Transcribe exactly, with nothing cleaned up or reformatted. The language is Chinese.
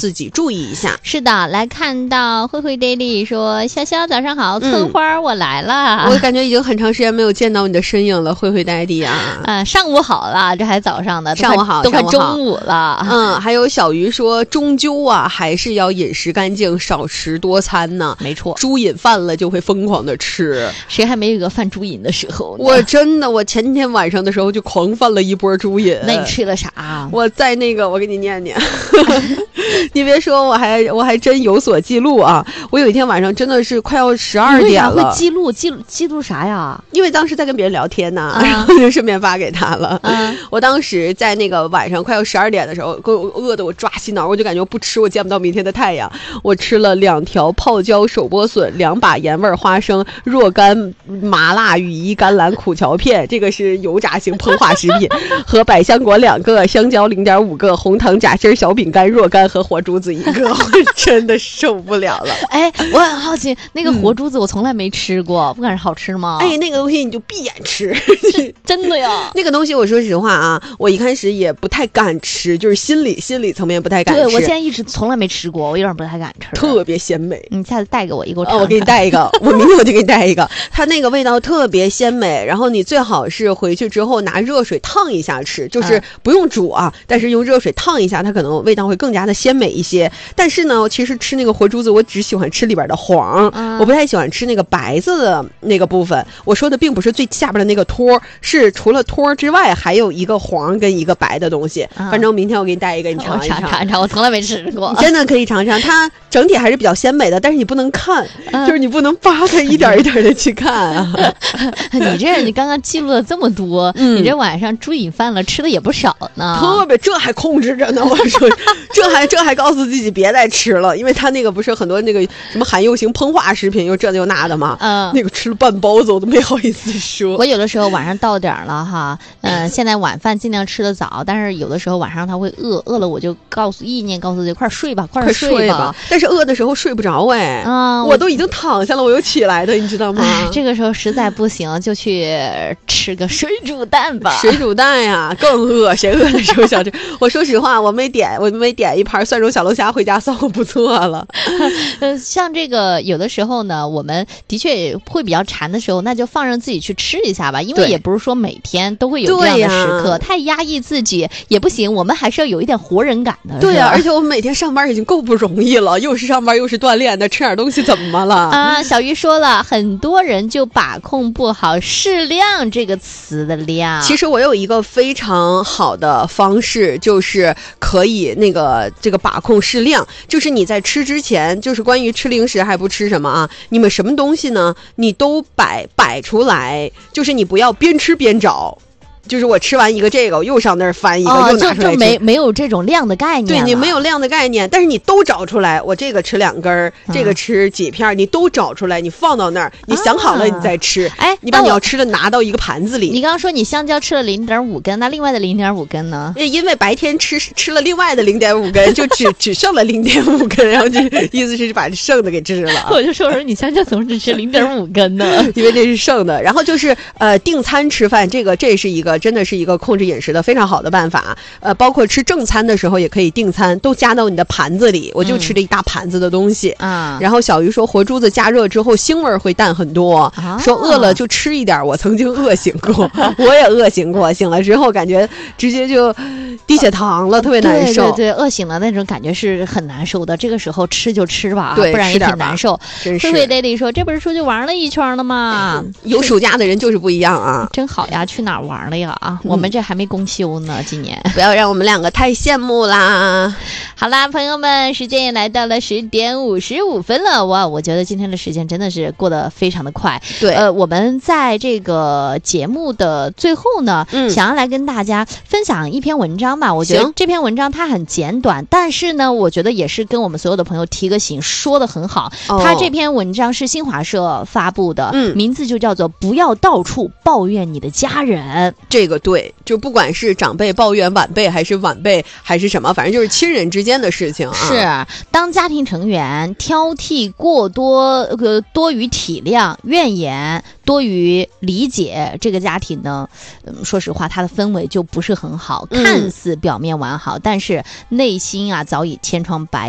自己注意一下。 是的，来看到慧慧 daily 说潇潇早上好，村花我来了、 嗯、我感觉已经很长时间没有见到你的身影了，慧慧 daily 啊。 呃，上午好了，这还早上的， 上午好， 都快中午了。 嗯，还有小鱼说，终究啊还是要饮食干净，少食多餐呢。 没错， 猪瘾犯了就会疯狂的吃， 谁还没有个犯猪瘾的时候呢？ 我真的，我前天晚上的时候就狂犯了一波猪瘾。 那你吃了啥？ 我在那个，我给你念念。你别说，我还我还真有所记录啊！我有一天晚上真的是快要十二点了。 为啥会记录记录记录啥呀？ 因为当时在跟别人聊天呢、啊，然后就顺便发给他了。啊、我当时在那个晚上快要十二点的时候，给我饿得我抓心挠，我就感觉我不吃我见不到明天的太阳。我吃了两条泡椒手剥笋，两把盐味花生，若干麻辣羽衣甘蓝苦荞片，这个是油炸型膨化食品，和百香果两个，香蕉零点五个，红糖夹心小饼干若干和活珠子一个。我真的受不了了。 哎，我很好奇，那个活珠子我从来没吃过，嗯、不管是好吃吗？ 哎，那个东西你就闭眼吃， 真的呀。 那个东西我说实话啊，我一开始也不太敢吃，就是心理心理层面不太敢吃。 对，我现在一直从来没吃过，我有点不太敢吃。 特别鲜美， 你下次带给我一个我尝尝。 哦，我给你带一个，我明天我就给你带一个。它那个味道特别鲜美，然后你最好是回去之后拿热水烫一下吃，就是不用煮啊，嗯、但是用热水烫一下，它可能味道会更加的鲜美一些。但是呢，其实吃那个活珠子，我只喜欢吃里边的黄，嗯、我不太喜欢吃那个白色的那个部分。我说的并不是最下边的那个托，是除了托之外，还有一个黄跟一个白的东西。嗯、反正明天我给你带一个，你尝一尝。 尝尝尝，我从来没吃过。 你真的可以尝尝，它整体还是比较鲜美的，但是你不能看，嗯、就是你不能扒开一点一点的去看啊。 你这你刚刚记录了这么多，嗯、你这晚上猪瘾犯了，吃的也不少呢。 特别，这还控制着呢。我说，这还这还告诉自己别再吃了，因为他那个不是很多那个什么含油型膨化食品，又这又那的嘛。嗯，那个吃了半包子我都没好意思说。 我有的时候晚上到点了哈，嗯、呃，现在晚饭尽量吃得早，但是有的时候晚上他会饿，饿了我就告诉意念告诉自己快睡吧，快睡吧。 睡吧但是饿的时候睡不着哎，嗯，我都已经躺下了，我又起来的，你知道吗？ 这个时候实在不行就去吃个水煮蛋吧。 水煮蛋呀，更饿，谁饿的时候想吃？我说实话，我没点，我没点一盘蒜蓉小龙虾回家算我不错了。 呃，像这个有的时候呢，我们的确会比较馋的时候，那就放任自己去吃一下吧，因为也不是说每天都会有这样的时刻，太压抑自己也不行，我们还是要有一点活人感的。 对呀、啊，而且我们每天上班已经够不容易了，又是上班又是锻炼的，吃点东西怎么了？ 啊，小鱼说了，很多人就把控不好适量这个词的量。 其实我有一个非常好的方式，就是可以那个这个把控适量，就是你在吃之前，就是关于吃零食还不吃什么啊，你们什么东西呢？你都摆摆出来，就是你不要边吃边找。就是我吃完一个这个，我又上那儿翻一个， 哦、 又拿出来吃， 就就没没有这种量的概念。 对，你没有量的概念，但是你都找出来，我这个吃两根儿、嗯，这个吃几片，你都找出来，你放到那儿，你想好了你再吃。哎、啊，你把你要吃的拿到一个盘子里。 你刚刚说你香蕉吃了零点五根，那另外的零点五根呢？ 因为白天吃吃了另外的零点五根，就只只剩了零点五根，然后就意思是把剩的给吃了。 我就说说你香蕉怎么只吃零点五根呢？ 因为这是剩的。然后就是呃订餐吃饭，这个这是一个真的是一个控制饮食的非常好的办法，呃，包括吃正餐的时候也可以订餐，都加到你的盘子里。我就吃了一大盘子的东西啊、嗯。然后小鱼说，活珠子加热之后腥味会淡很多、啊，说饿了就吃一点。我曾经饿醒过，我也饿醒过，醒了之后感觉直接就低血糖了，特别难受。 对对对，饿醒了那种感觉是很难受的。这个时候吃就吃吧，对，不然也挺难受。 真是。 慧慧 daily 说，这不是出去玩了一圈了吗？ 嗯、有暑假的人就是不一样啊， 真好呀！去哪儿玩了呀？啊，我们这还没公休呢，今年不要让我们两个太羡慕啦。 好啦，朋友们，时间也来到了十点五十五分了。哇，我觉得今天的时间真的是过得非常的快。 对， 呃，我们在这个节目的最后呢，嗯，想要来跟大家分享一篇文章吧。我觉得这篇文章它很简短，但是呢，我觉得也是跟我们所有的朋友提个醒，说得很好。哦、它这篇文章是新华社发布的，嗯，名字就叫做“不要到处抱怨你的家人”。 这个对，就不管是长辈抱怨晚辈，还是晚辈，还是什么，反正就是亲人之间的事情啊。 是，当家庭成员挑剔过多，呃，多于体谅、怨言多于理解，这个家庭呢，嗯，说实话，它的氛围就不是很好。看似表面完好，嗯、但是内心啊早已千疮百